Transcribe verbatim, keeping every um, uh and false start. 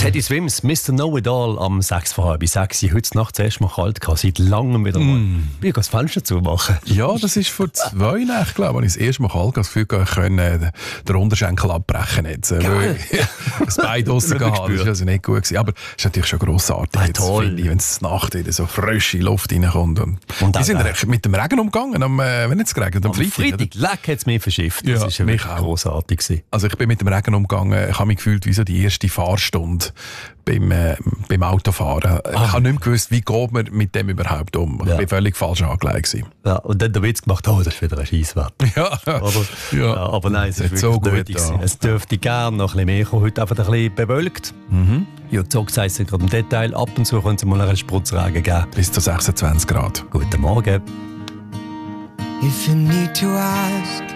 Teddy Swims, Mister Know-It-All am sechs vor halb sechs. Heute Nacht zuerst mal kalt gehabt, seit langem wieder mal. Mm. Ich kann das Fenster zumachen. Ja, das ist vor zwei Nächten, glaube ich, als ich das erste Mal kalt das Gefühl hatte, ich könnte den Unterschenkel abbrechen. Jetzt, weil ich das Bein draussen gehabt habe. Das war also nicht gut gewesen. Aber es ist natürlich schon grossartig, ah, jetzt, toll. wenn es Nacht wieder so frische Luft reinkommt. Und, und die sind äh, mit dem Regen umgegangen, am, äh, wenn es geregnet, am, am Freitag. Freitag, leck hat es mich verschifft. Das ja, ist ja wirklich grossartig gewesen. Also ich bin mit dem Regen umgegangen, ich habe mich gefühlt wie so die erste Fahrstunde beim, äh, beim Autofahren. Ah. Ich habe nicht mehr gewusst, wie geht man mit dem überhaupt um. Ich ja. war völlig falsch angelegt. Ja, und dann der Witz gemacht, oh, das ist wieder ein Scheisswetter. Ja, aber, ja. ja, aber nein, es ist so wirklich nötig. Ja. Es dürfte gerne noch ein bisschen mehr kommen. Heute einfach ein bisschen bewölkt. Mhm. Ja, so gesagt, es gerade im Detail. Ab und zu könnte es mal einen Spritzregen geben. Bis zu sechsundzwanzig Grad. Guten Morgen. If you need to ask